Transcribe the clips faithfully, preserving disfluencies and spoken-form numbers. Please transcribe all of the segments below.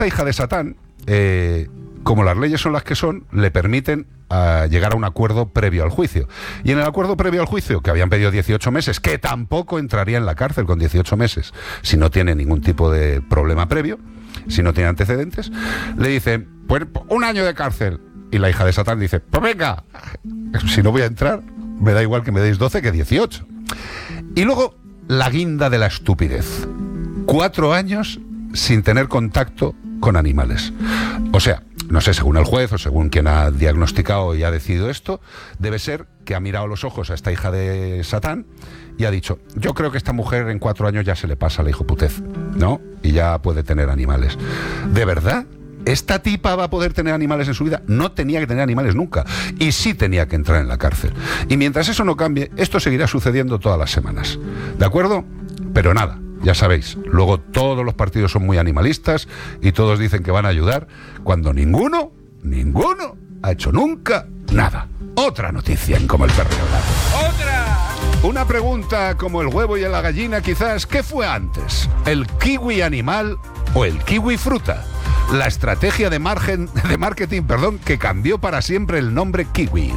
La hija de Satán, eh, como las leyes son las que son, le permiten a llegar a un acuerdo previo al juicio. Y en el acuerdo previo al juicio, que habían pedido dieciocho meses, que tampoco entraría en la cárcel con dieciocho meses si no tiene ningún tipo de problema previo, si no tiene antecedentes, le dicen, pues un año de cárcel. Y la hija de Satán dice, pues venga, si no voy a entrar, me da igual que me deis doce que dieciocho. Y luego, la guinda de la estupidez. Cuatro años sin tener contacto con animales. O sea, no sé, según el juez o según quien ha diagnosticado y ha decidido esto, debe ser que ha mirado a los ojos a esta hija de Satán y ha dicho, yo creo que esta mujer en cuatro años ya se le pasa la hijoputez, ¿no? Y ya puede tener animales. ¿De verdad? ¿Esta tipa va a poder tener animales en su vida? No tenía que tener animales nunca. Y sí tenía que entrar en la cárcel. Y mientras eso no cambie, esto seguirá sucediendo todas las semanas. ¿De acuerdo? Pero nada, ya sabéis, luego todos los partidos son muy animalistas y todos dicen que van a ayudar, cuando ninguno, ninguno ha hecho nunca nada. Otra noticia en Como el Perro y el Gato. ¡Otra! Una pregunta como el huevo y la gallina quizás. ¿Qué fue antes? ¿El kiwi animal o el kiwi fruta? La estrategia de, margen, de marketing perdón, que cambió para siempre el nombre kiwi.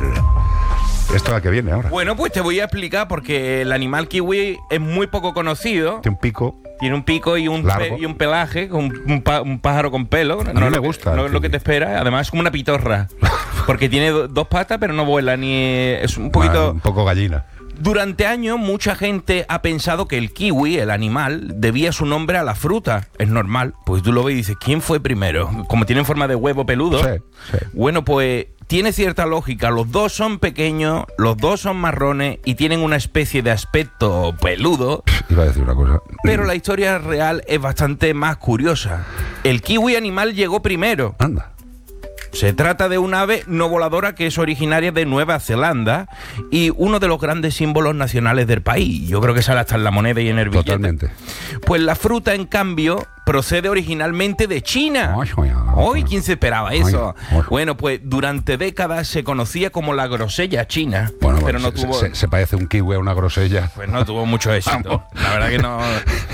Esto es la que viene ahora. Bueno, pues te voy a explicar porque el animal kiwi es muy poco conocido. Tiene un pico. Tiene un pico y un, pe y un pelaje, un, un, pa un pájaro con pelo. A mí no me gusta. No es lo que te espera. Además es como una pitorra. Porque tiene do dos patas pero no vuela ni... Es un poquito... Bueno, un poco gallina. Durante años mucha gente ha pensado que el kiwi, el animal, debía su nombre a la fruta. Es normal. Pues tú lo ves y dices, ¿quién fue primero? Como tienen forma de huevo peludo. Sí, sí. Bueno, pues tiene cierta lógica. Los dos son pequeños, los dos son marrones y tienen una especie de aspecto peludo. Iba a decir una cosa. Pero la historia real es bastante más curiosa. El kiwi animal llegó primero. Anda. Se trata de un ave no voladora que es originaria de Nueva Zelanda y uno de los grandes símbolos nacionales del país. Yo creo que sale hasta en la moneda y en el billete. Totalmente. Pues la fruta, en cambio, procede originalmente de China. Hoy, ¿quién se esperaba eso? Bueno, pues durante décadas se conocía como la grosella china. Bueno, pero bueno, no se, tuvo... se, se parece un kiwi a una grosella. Pues no tuvo mucho éxito. La verdad que no...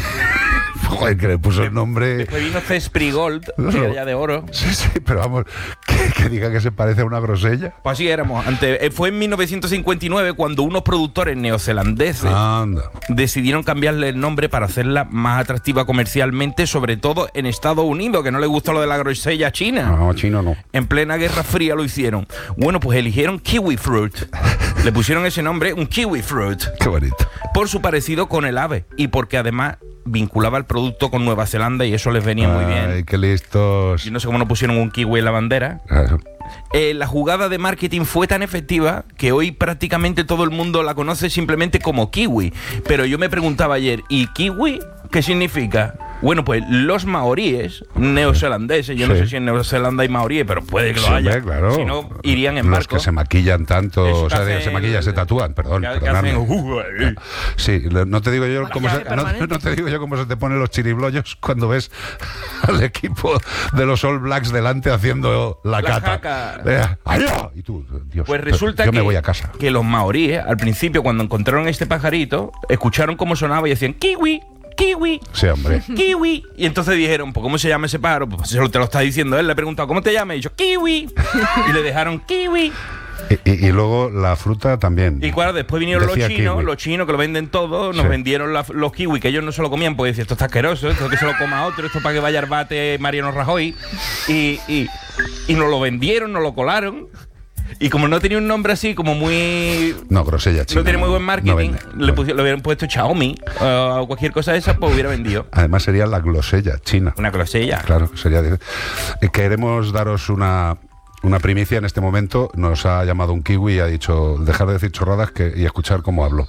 Joder, que le puso el nombre... Después vino Cesprigold, que era ya de oro. Sí, sí, pero vamos, que, que diga que se parece a una grosella. Pues así éramos. Ante, fue en mil novecientos cincuenta y nueve cuando unos productores neozelandeses Anda. decidieron cambiarle el nombre para hacerla más atractiva comercialmente, sobre todo en Estados Unidos, que no les gustó lo de la grosella china. No, chino no. En plena Guerra Fría lo hicieron. Bueno, pues eligieron kiwi fruit. Le pusieron ese nombre, un kiwi fruit. Qué bonito. Por su parecido con el ave y porque además vinculaba el producto con Nueva Zelanda y eso les venía Ay, muy bien. Ay, qué listos. Yo no sé cómo no pusieron un kiwi en la bandera. Claro. Eh, la jugada de marketing fue tan efectiva que hoy prácticamente todo el mundo la conoce simplemente como kiwi. Pero yo me preguntaba ayer, ¿y kiwi qué significa? Bueno, pues los maoríes neozelandeses, yo sí. no sé si en Nueva Zelanda hay maoríes, pero puede que lo sí, haya. Claro. Si no, irían en Los barco. que se maquillan tanto, Eso o sea, hacen, se maquillan, se tatúan, perdón. Que, que hacen, uh, sí, no te digo yo cómo se, no, no te digo yo cómo se te ponen los chiribloyos cuando ves al equipo de los All Blacks delante haciendo la, la cata. Eh, ¡Allá! Y tú, Dios, pues resulta yo que, me voy a casa. Que los maoríes, al principio, cuando encontraron este pajarito, escucharon cómo sonaba y decían ¡kiwi! Kiwi. Sí, hombre. Kiwi. Y entonces dijeron, pues ¿cómo se llama ese pájaro? Pues se lo, te lo está diciendo él. Le he preguntado, ¿cómo te llamas? Y yo, kiwi. Y le dejaron kiwi. Y, y, y luego la fruta también. Y claro, después vinieron los chinos, kiwi. los chinos que lo venden todo, nos sí. vendieron la, los kiwi, que ellos no se lo comían, porque decían, esto está asqueroso, esto que se lo coma otro, esto para que vaya al bate Mariano Rajoy. Y, y, y nos lo vendieron, nos lo colaron. Y como no tenía un nombre así, como muy... No, grosella china. No tiene muy buen marketing, no le, le hubieran puesto Xiaomi uh, o cualquier cosa de esa, pues hubiera vendido. Además sería la glosella china. Una glosella. Claro, sería... Queremos daros una... Una primicia en este momento. Nos ha llamado un kiwi y ha dicho dejar de decir chorradas que, y escuchar cómo hablo.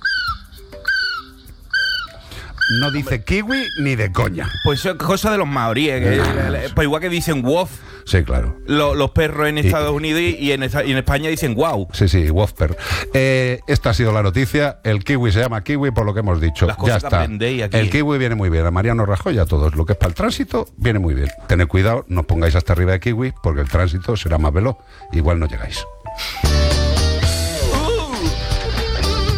No dice kiwi ni de coña. Pues es cosa de los maoríes. Que, pues igual que dicen wof. Sí, claro. Lo, los perros en Estados y, Unidos y en, y en España dicen wow. Sí, sí, wofper. Eh, esta ha sido la noticia. El kiwi se llama kiwi por lo que hemos dicho. Las cosas ya está. Aquí. El kiwi viene muy bien. A Mariano Rajoy y a todos. Lo que es para el tránsito viene muy bien. Tened cuidado, no os pongáis hasta arriba de kiwi porque el tránsito será más veloz. Igual no llegáis. Uh. ¡Ay,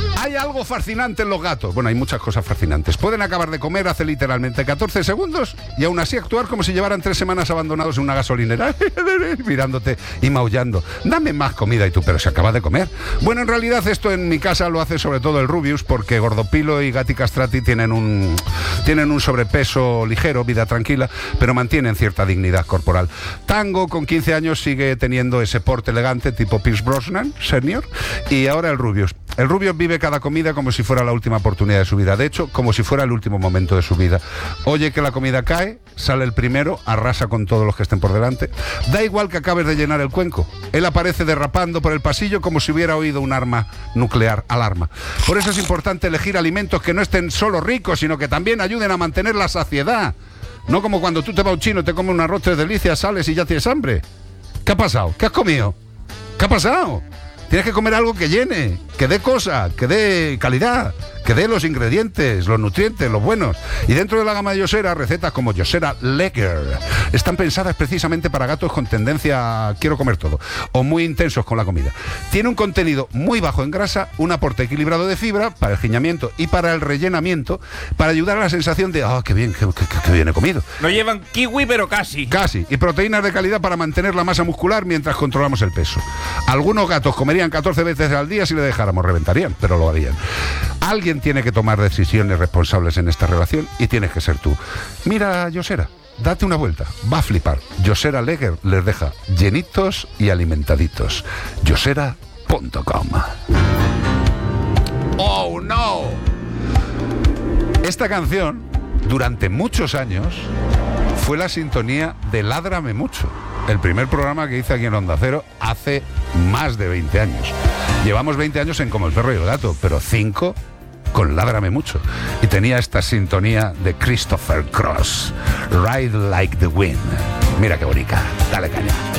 algo fascinante en los gatos. Bueno, hay muchas cosas fascinantes. Pueden acabar de comer hace literalmente catorce segundos y aún así actuar como si llevaran tres semanas abandonados en una gasolinera, mirándote y maullando. Dame más comida y tú, pero se acaba de comer. Bueno, en realidad esto en mi casa lo hace sobre todo el Rubius, porque Gordopilo y Gatti Castrati tienen un, tienen un sobrepeso ligero, vida tranquila, pero mantienen cierta dignidad corporal. Tango, con quince años, sigue teniendo ese porte elegante tipo Pierce Brosnan, senior, y ahora el Rubius. El Rubius vive cada comida como si fuera la última oportunidad de su vida. De hecho, como si fuera el último momento de su vida. Oye que la comida cae, sale el primero, arrasa con todos los que estén por delante. Da igual que acabes de llenar el cuenco. Él aparece derrapando por el pasillo como si hubiera oído un arma nuclear, alarma. Por eso es importante elegir alimentos que no estén solo ricos, sino que también ayuden a mantener la saciedad. No como cuando tú te vas a un chino, te comes un arroz de delicias, sales y ya tienes hambre. ¿Qué ha pasado? ¿Qué has comido? ¿Qué ha pasado? Tienes que comer algo que llene, que dé cosa, que dé calidad, que dé los ingredientes, los nutrientes, los buenos. Y dentro de la gama de Yosera, recetas como Yosera Lager están pensadas precisamente para gatos con tendencia a quiero comer todo, o muy intensos con la comida. Tiene un contenido muy bajo en grasa, un aporte equilibrado de fibra para el giñamiento y para el rellenamiento, para ayudar a la sensación de, ah, oh, qué bien, qué, qué, qué bien he comido. No llevan kiwi, pero casi. Casi. Y proteínas de calidad para mantener la masa muscular mientras controlamos el peso. Algunos gatos comerían catorce veces al día si le dejáramos, reventarían, pero lo harían. Alguien tiene que tomar decisiones responsables en esta relación y tienes que ser tú. Mira, Yosera, date una vuelta, va a flipar. Yosera Lager les deja llenitos y alimentaditos. Yosera punto com. ¡Oh, no! Esta canción, durante muchos años, fue la sintonía de Ládrame Mucho, el primer programa que hice aquí en Onda Cero hace más de veinte años. Llevamos veinte años en Como el perro y el gato, pero cinco con Ládrame Mucho. Y tenía esta sintonía de Christopher Cross, Ride Like the Wind. Mira qué bonita, dale caña.